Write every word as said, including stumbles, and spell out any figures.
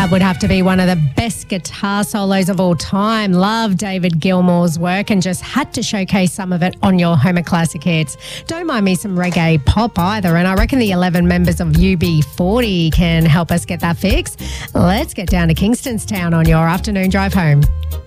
That would have to be one of the best guitar solos of all time. Love David Gilmour's work and just had to showcase some of it on your Home of Classic Hits. Don't mind me some reggae pop either, and I reckon the eleven members of U B forty can help us get that fixed. Let's get down to Kingston's Town on your afternoon drive home.